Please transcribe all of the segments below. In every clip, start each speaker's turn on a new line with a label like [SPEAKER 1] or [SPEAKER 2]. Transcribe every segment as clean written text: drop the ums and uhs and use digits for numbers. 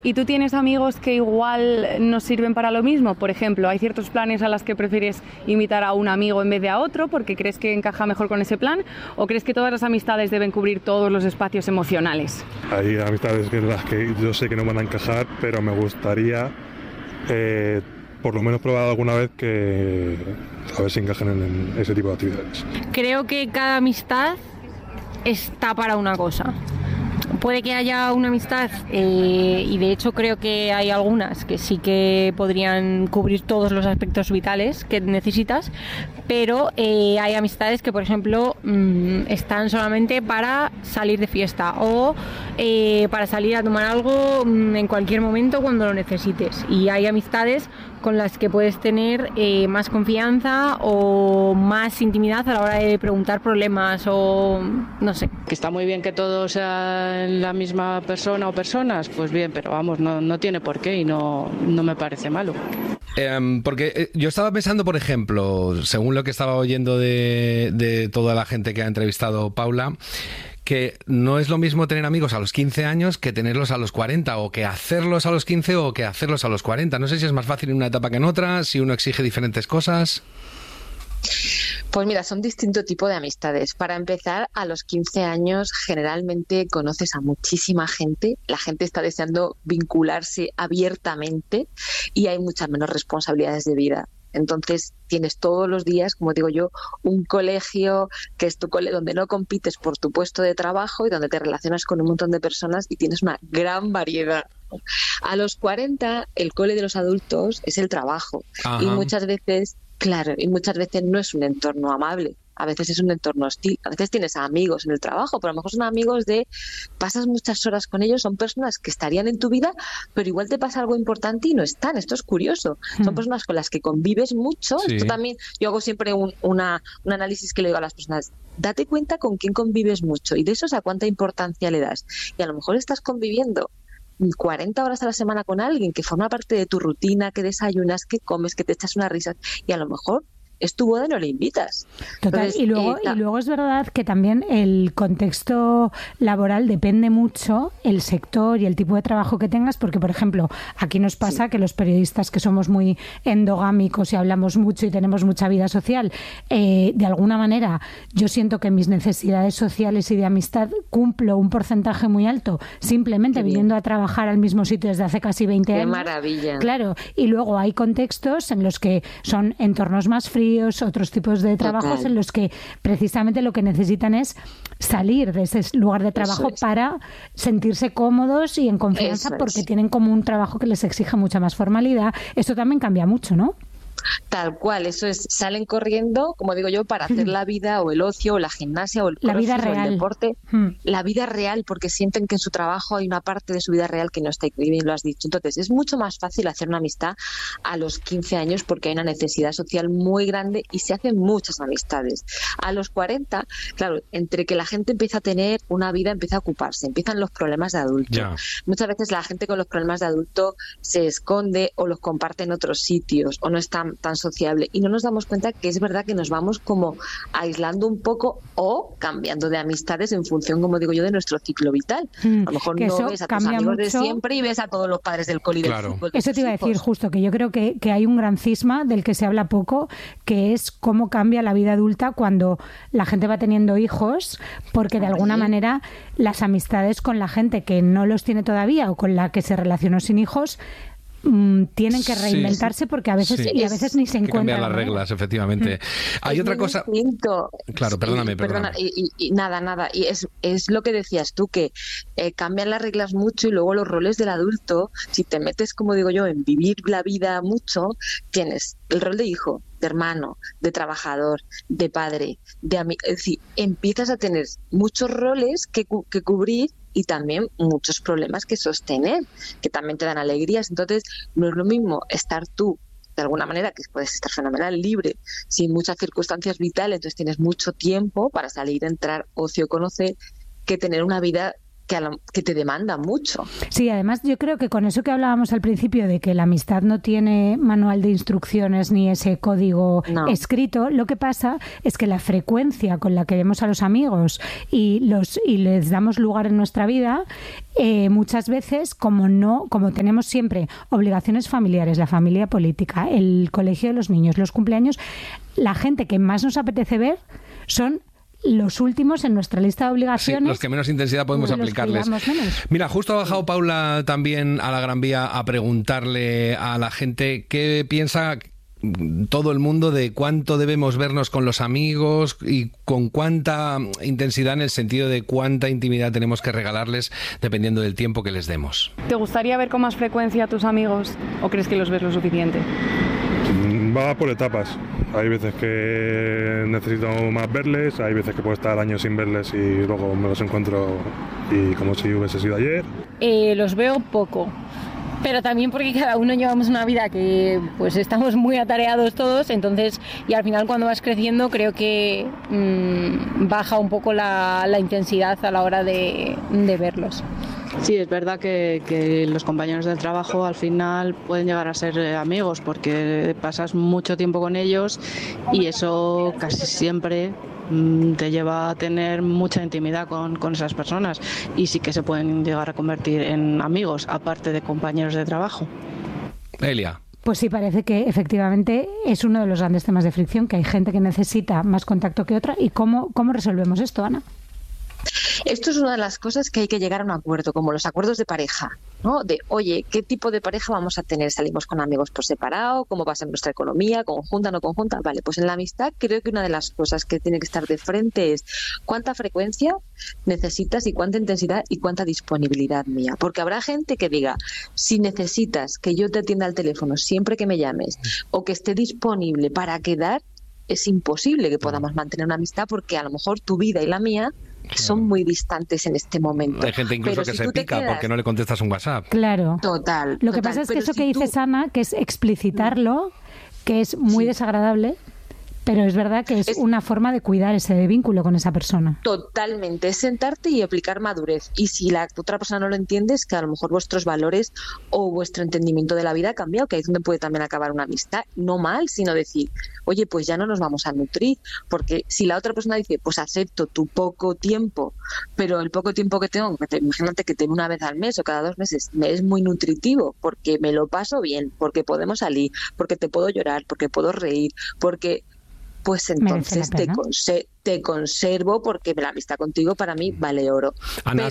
[SPEAKER 1] ¿Y tú tienes amigos que igual nos sirven para lo mismo? Por ejemplo, ¿hay ciertos planes a los que prefieres invitar a un amigo en vez de a otro porque crees que encaja mejor con ese plan? ¿O crees que todas las amistades deben cubrir todos los espacios emocionales?
[SPEAKER 2] Hay amistades en las que yo sé que no van a encajar, pero me gustaría por lo menos probar alguna vez que a ver si encajan en ese tipo de actividades.
[SPEAKER 3] Creo que cada amistad está para una cosa. Puede que haya una amistad y de hecho creo que hay algunas que sí que podrían cubrir todos los aspectos vitales que necesitas, pero hay amistades que, por ejemplo, están solamente para salir de fiesta o para salir a tomar algo en cualquier momento cuando lo necesites, y hay amistades con las que puedes tener más confianza o más intimidad a la hora de preguntar problemas o no sé.
[SPEAKER 4] Que está muy bien que todos sean la misma persona o personas, pues bien, pero vamos, no tiene por qué y no me parece malo.
[SPEAKER 5] Porque yo estaba pensando, por ejemplo, según lo que estaba oyendo de toda la gente que ha entrevistado Paula, que no es lo mismo tener amigos a los 15 años que tenerlos a los 40, o que hacerlos a los 15 o que hacerlos a los 40. No sé si es más fácil en una etapa que en otra, si uno exige diferentes cosas.
[SPEAKER 6] Pues mira, son distintos tipos de amistades. Para empezar, a los 15 años generalmente conoces a muchísima gente, la gente está deseando vincularse abiertamente y hay muchas menos responsabilidades de vida. Entonces tienes todos los días, como digo yo, un colegio que es tu colegio donde no compites por tu puesto de trabajo y donde te relacionas con un montón de personas y tienes una gran variedad. A los 40 el cole de los adultos es el trabajo. Ajá. Y muchas veces no es un entorno amable. A veces es un entorno hostil. A veces tienes amigos en el trabajo, pero a lo mejor son amigos pasas muchas horas con ellos, son personas que estarían en tu vida, pero igual te pasa algo importante y no están. Esto es curioso. Son personas con las que convives mucho. Sí. Esto también, yo hago siempre un análisis que le digo a las personas: date cuenta con quién convives mucho y de eso a cuánta importancia le das. Y a lo mejor estás conviviendo 40 horas a la semana con alguien que forma parte de tu rutina, que desayunas, que comes, que te echas unas risas, y a lo mejor es tu boda y no le invitas.
[SPEAKER 7] Total. Entonces, y luego es verdad que también el contexto laboral depende mucho, el sector y el tipo de trabajo que tengas, porque, por ejemplo, aquí nos pasa que los periodistas que somos muy endogámicos y hablamos mucho y tenemos mucha vida social, de alguna manera yo siento que mis necesidades sociales y de amistad cumplo un porcentaje muy alto simplemente viniendo a trabajar al mismo sitio desde hace casi 20 años.
[SPEAKER 6] ¡Qué maravilla! Claro,
[SPEAKER 7] y luego hay contextos en los que son entornos más fríos, otros tipos de trabajos en los que precisamente lo que necesitan es salir de ese lugar de trabajo para sentirse cómodos y en confianza porque tienen como un trabajo que les exige mucha más formalidad. Esto también cambia mucho, ¿no?
[SPEAKER 6] Tal cual, eso es, salen corriendo, como digo yo, para hacer la vida o el ocio o la gimnasia o el crossfit o el deporte, la vida real, porque sienten que en su trabajo hay una parte de su vida real que no está, y bien lo has dicho. Entonces es mucho más fácil hacer una amistad a los 15 años porque hay una necesidad social muy grande y se hacen muchas amistades. A los 40, claro, entre que la gente empieza a tener una vida, empieza a ocuparse, empiezan los problemas de adulto. Yeah. Muchas veces la gente con los problemas de adulto se esconde o los comparte en otros sitios o no está tan sociable y no nos damos cuenta que es verdad que nos vamos como aislando un poco o cambiando de amistades en función, como digo yo, de nuestro ciclo vital. A lo mejor no ves a tus amigos mucho de siempre y ves a todos los padres del cole del fútbol.
[SPEAKER 7] Eso te iba a decir justo, que yo creo que hay un gran cisma del que se habla poco, que es cómo cambia la vida adulta cuando la gente va teniendo hijos, porque de alguna manera las amistades con la gente que no los tiene todavía o con la que se relacionó sin hijos tienen que reinventarse porque a veces y a veces ni se encuentran.
[SPEAKER 5] Cambiar las reglas, efectivamente. Hay otra cosa. Claro, perdóname.
[SPEAKER 6] Y nada. Y es lo que decías tú, que cambian las reglas mucho y luego los roles del adulto, si te metes, como digo yo, en vivir la vida mucho, tienes el rol de hijo, de hermano, de trabajador, de padre, de amigo. Es decir, empiezas a tener muchos roles que cubrir y también muchos problemas que sostener, que también te dan alegrías. Entonces, no es lo mismo estar tú, de alguna manera, que puedes estar fenomenal, libre, sin muchas circunstancias vitales, entonces tienes mucho tiempo para salir, entrar, ocio, conocer, que tener una vida que te demanda mucho.
[SPEAKER 7] Sí, además yo creo que con eso que hablábamos al principio de que la amistad no tiene manual de instrucciones ni ese código escrito, lo que pasa es que la frecuencia con la que vemos a los amigos y les damos lugar en nuestra vida, muchas veces como tenemos siempre obligaciones familiares, la familia política, el colegio de los niños, los cumpleaños, la gente que más nos apetece ver son los últimos en nuestra lista de obligaciones.
[SPEAKER 5] Sí, los que menos intensidad podemos aplicarles. Mira, justo ha bajado Paula también a la Gran Vía a preguntarle a la gente qué piensa todo el mundo de cuánto debemos vernos con los amigos y con cuánta intensidad, en el sentido de cuánta intimidad tenemos que regalarles dependiendo del tiempo que les demos.
[SPEAKER 1] ¿Te gustaría ver con más frecuencia a tus amigos o crees que los ves lo suficiente?
[SPEAKER 2] Va por etapas. Hay veces que necesito más verles, hay veces que puedo estar años sin verles y luego me los encuentro y como si hubiese sido ayer.
[SPEAKER 3] Los veo poco, pero también porque cada uno llevamos una vida que pues estamos muy atareados todos, entonces, y al final cuando vas creciendo creo que baja un poco la intensidad a la hora de verlos.
[SPEAKER 4] Sí, es verdad que los compañeros del trabajo al final pueden llegar a ser amigos porque pasas mucho tiempo con ellos y eso casi siempre te lleva a tener mucha intimidad con esas personas y sí que se pueden llegar a convertir en amigos, aparte de compañeros de trabajo.
[SPEAKER 5] Elia.
[SPEAKER 7] Pues sí, parece que efectivamente es uno de los grandes temas de fricción, que hay gente que necesita más contacto que otra. ¿Y cómo resolvemos esto, Ana?
[SPEAKER 6] Esto es una de las cosas que hay que llegar a un acuerdo, como los acuerdos de pareja, ¿no? De, oye, ¿qué tipo de pareja vamos a tener? ¿Salimos con amigos por separado? ¿Cómo va a ser nuestra economía? ¿Conjunta, no conjunta? Vale, pues en la amistad creo que una de las cosas que tiene que estar de frente es cuánta frecuencia necesitas y cuánta intensidad y cuánta disponibilidad mía. Porque habrá gente que diga, si necesitas que yo te atienda al teléfono siempre que me llames o que esté disponible para quedar, es imposible que podamos mantener una amistad porque a lo mejor tu vida y la mía son muy distantes en este momento.
[SPEAKER 5] Hay gente incluso que se pica porque no le contestas un WhatsApp.
[SPEAKER 7] Claro.
[SPEAKER 6] Total.
[SPEAKER 7] Lo que pasa es que eso que dices, Ana, que es explicitarlo, que es muy desagradable, pero es verdad que es una forma de cuidar ese vínculo con esa persona.
[SPEAKER 6] Totalmente. Es sentarte y aplicar madurez. Y si la otra persona no lo entiende, es que a lo mejor vuestros valores o vuestro entendimiento de la vida ha cambiado, que ahí es donde puede también acabar una amistad. No mal, sino decir, oye, pues ya no nos vamos a nutrir. Porque si la otra persona dice, pues acepto tu poco tiempo, pero el poco tiempo que tengo, imagínate que tengo una vez al mes o cada 2 meses, me es muy nutritivo, porque me lo paso bien, porque podemos salir, porque te puedo llorar, porque puedo reír, porque... Pues entonces te conservo porque la amistad contigo para mí vale oro.
[SPEAKER 5] Ana,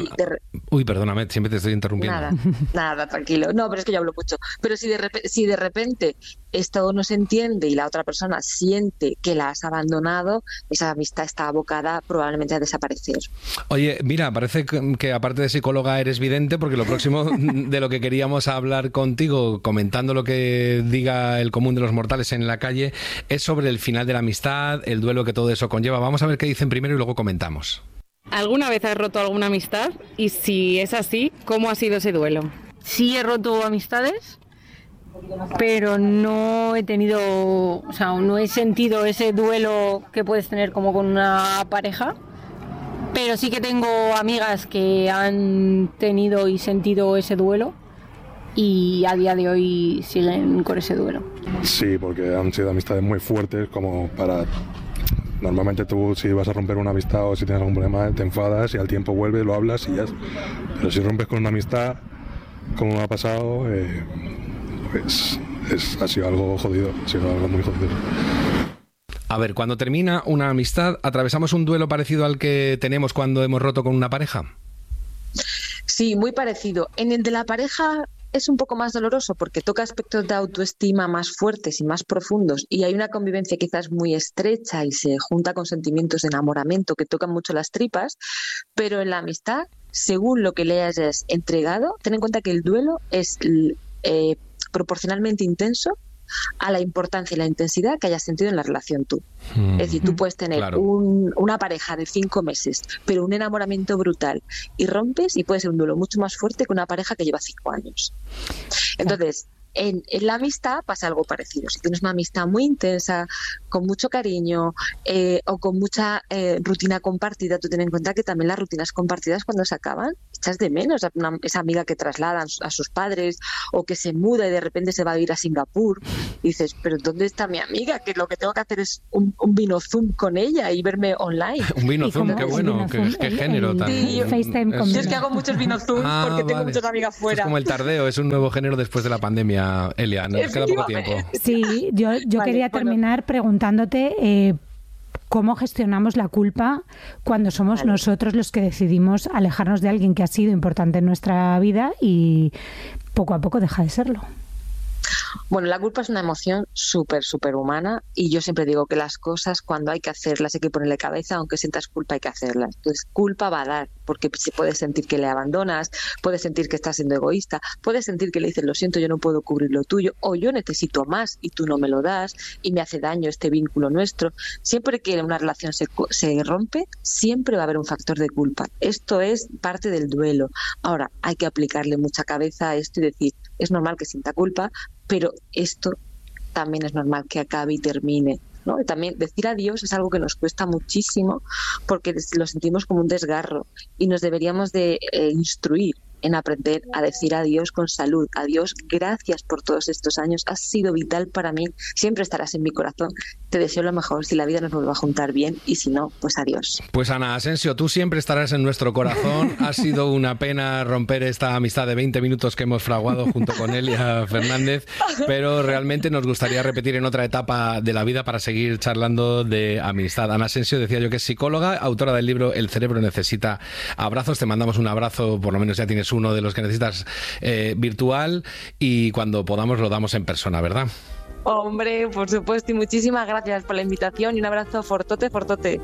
[SPEAKER 5] uy, perdóname, siempre te estoy interrumpiendo.
[SPEAKER 6] Nada, tranquilo. No, pero es que yo hablo mucho. Pero si de repente esto no se entiende y la otra persona siente que la has abandonado, esa amistad está abocada probablemente a desaparecer.
[SPEAKER 5] Oye, mira, parece que aparte de psicóloga eres vidente, porque lo próximo de lo que queríamos hablar contigo, comentando lo que diga el común de los mortales en la calle, es sobre el final de la amistad, el duelo que todo eso conlleva. Vamos a ver qué dicen primero y luego comentamos.
[SPEAKER 1] ¿Alguna vez has roto alguna amistad? Y si es así, ¿cómo ha sido ese duelo?
[SPEAKER 3] Sí he roto amistades, pero no he tenido, o sea, no he sentido ese duelo que puedes tener como con una pareja, pero sí que tengo amigas que han tenido y sentido ese duelo y a día de hoy siguen con ese duelo.
[SPEAKER 2] Sí, porque han sido amistades muy fuertes como para... Normalmente tú, si vas a romper una amistad o si tienes algún problema, te enfadas y al tiempo vuelves, lo hablas y ya. Pero si rompes con una amistad, como me ha pasado, pues ha sido algo jodido, ha sido algo muy jodido.
[SPEAKER 5] A ver, cuando termina una amistad, ¿atravesamos un duelo parecido al que tenemos cuando hemos roto con una pareja?
[SPEAKER 6] Sí, muy parecido. En el de la pareja es un poco más doloroso porque toca aspectos de autoestima más fuertes y más profundos y hay una convivencia quizás muy estrecha y se junta con sentimientos de enamoramiento que tocan mucho las tripas, pero en la amistad, según lo que le hayas entregado, ten en cuenta que el duelo es proporcionalmente intenso a la importancia y la intensidad que hayas sentido en la relación tú. Es decir, tú puedes tener una pareja de 5 meses, pero un enamoramiento brutal y rompes y puede ser un duelo mucho más fuerte que una pareja que lleva 5 años. Entonces, En la amistad pasa algo parecido. Si tienes una amistad muy intensa, con mucho cariño o con mucha rutina compartida, tú ten en cuenta que también las rutinas compartidas cuando se acaban, echas de menos a esa amiga que trasladan a sus padres o que se muda y de repente se va a ir a Singapur. Y dices, pero ¿dónde está mi amiga? Que lo que tengo que hacer es un vino Zoom con ella y verme online.
[SPEAKER 5] Un vino Zoom, qué bueno, qué género también.
[SPEAKER 7] FaceTime
[SPEAKER 6] yo es que hago muchos vinos Zoom porque tengo muchas amigas fuera.
[SPEAKER 5] Es como el tardeo, es un nuevo género después de la pandemia, Elia, nos queda poco tiempo.
[SPEAKER 7] Sí, yo quería terminar preguntándote cómo gestionamos la culpa cuando somos nosotros los que decidimos alejarnos de alguien que ha sido importante en nuestra vida y poco a poco deja de serlo.
[SPEAKER 6] Bueno, la culpa es una emoción súper humana y yo siempre digo que las cosas cuando hay que hacerlas hay que ponerle cabeza, aunque sientas culpa hay que hacerlas. Entonces, culpa va a dar, porque puedes sentir que le abandonas, puedes sentir que estás siendo egoísta, puedes sentir que le dices, lo siento, yo no puedo cubrir lo tuyo, o yo necesito más y tú no me lo das y me hace daño este vínculo nuestro. Siempre que una relación se rompe, siempre va a haber un factor de culpa. Esto es parte del duelo. Ahora, hay que aplicarle mucha cabeza a esto y decir, es normal que sienta culpa, pero esto también es normal que acabe y termine, ¿no? Y también decir adiós es algo que nos cuesta muchísimo porque lo sentimos como un desgarro y nos deberíamos de instruir en aprender a decir adiós con salud. Adiós, gracias por todos estos años, has sido vital para mí, siempre estarás en mi corazón, te deseo lo mejor, si la vida nos vuelve a juntar bien y si no, pues adiós.
[SPEAKER 5] Pues Ana Asensio, tú siempre estarás en nuestro corazón, ha sido una pena romper esta amistad de 20 minutos que hemos fraguado junto con Elia Fernández, pero realmente nos gustaría repetir en otra etapa de la vida para seguir charlando de amistad. Ana Asensio, decía yo que es psicóloga, autora del libro El cerebro necesita abrazos, te mandamos un abrazo, por lo menos ya tienes uno de los que necesitas virtual y cuando podamos lo damos en persona, ¿verdad?
[SPEAKER 6] Hombre, por supuesto, y muchísimas gracias por la invitación y un abrazo fortote.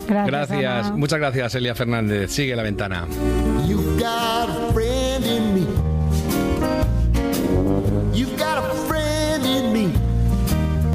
[SPEAKER 5] Gracias. Muchas gracias, Elia Fernández. Sigue La Ventana.
[SPEAKER 8] You got a friend in me.